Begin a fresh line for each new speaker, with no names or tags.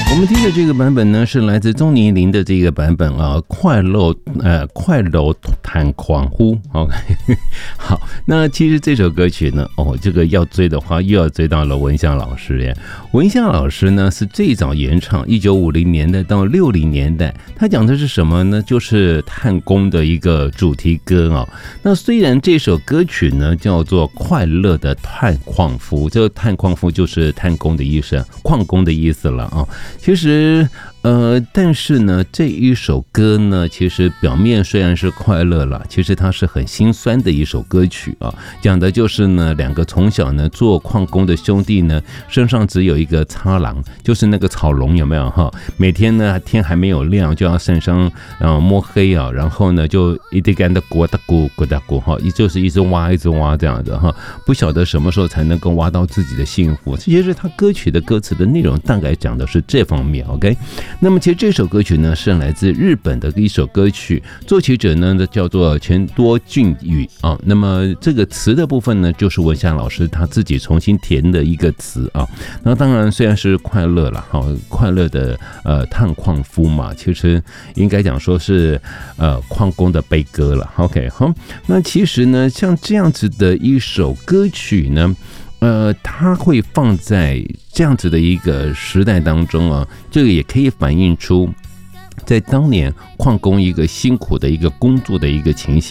我们听的这个版本呢，是来自钟宁林的这个版本啊，快乐弹狂呼。OK， 好，那其实这首歌曲呢，这个要追的话，又要追到了文夏老师耶。文夏老师呢是最早原唱，1950年代到60年代，他讲的是什么呢？就是探工的一个主题歌啊。那虽然这首歌曲呢叫做《快乐的探矿夫》，这个探矿夫就是探工的意思，矿工的意思了啊。其实但是呢，这一首歌呢，其实表面虽然是快乐了，其实它是很心酸的一首歌曲啊。讲的就是呢，两个从小呢做矿工的兄弟呢，身上只有一个插狼，就是那个草笼，有没有哈？每天呢天还没有亮就要上山摸黑啊，然后呢就一直干的咕哒咕咕哒咕哈，就是一直挖这样的哈，不晓得什么时候才能够挖到自己的幸福。其实他歌曲的歌词的内容大概讲的是这方面 ，OK。那么其实这首歌曲呢是来自日本的一首歌曲，作曲者呢叫做前多俊宇啊。那么这个词的部分呢，就是文夏老师他自己重新填的一个词啊。那当然虽然是快乐了，快乐的探矿夫嘛，其实应该讲说是矿工的悲歌了。OK， 好，那其实呢，像这样子的一首歌曲呢。它会放在这样子的一个时代当中啊，这个也可以反映出在当年矿工一个辛苦的一个工作的一个情形。